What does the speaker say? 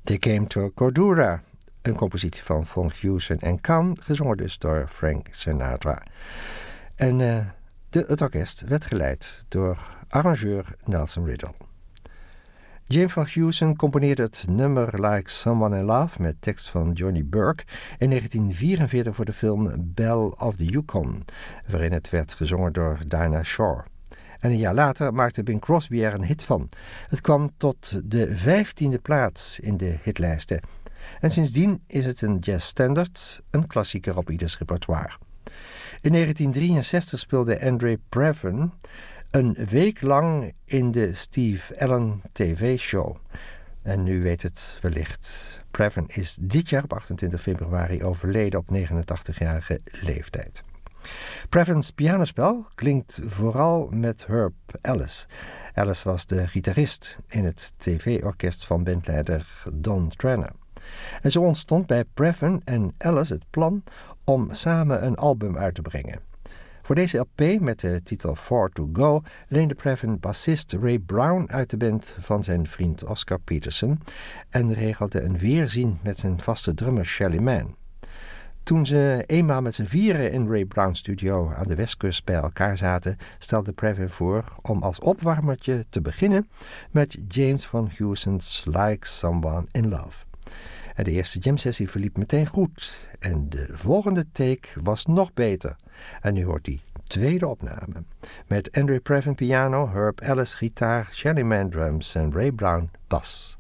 They Came to Cordura, een compositie van Von Heusen en Kahn, gezongen dus door Frank Sinatra. En het orkest werd geleid door arrangeur Nelson Riddle. James Van Heusen componeerde het nummer Like Someone in Love met tekst van Johnny Burke in 1944 voor de film Belle of the Yukon, waarin het werd gezongen door Dinah Shore. En een jaar later maakte Bing Crosby er een hit van. Het kwam tot de 15e plaats in de hitlijsten. En sindsdien is het een jazzstandard, een klassieker op ieders repertoire. In 1963 speelde Andre Previn een week lang in de Steve Allen TV-show. En u weet het wellicht. Previn is dit jaar op 28 februari overleden op 89-jarige leeftijd. Previns pianospel klinkt vooral met Herb Ellis. Ellis was de gitarist in het tv-orkest van bandleider Don Trenner. En zo ontstond bij Previn en Ellis het plan om samen een album uit te brengen. Voor deze LP met de titel Four to Go leende Previn bassist Ray Brown uit de band van zijn vriend Oscar Peterson en regelde een weerzien met zijn vaste drummer Shelly Manne. Toen ze eenmaal met z'n vieren in Ray Brown's studio aan de Westkust bij elkaar zaten, stelde Previn voor om als opwarmertje te beginnen met James Van Heusen's Like Someone in Love. En de eerste jamsessie verliep meteen goed en de volgende take was nog beter. En nu hoort die tweede opname met Andre Previn piano, Herb Ellis gitaar, Shelly Manne drums en Ray Brown bas.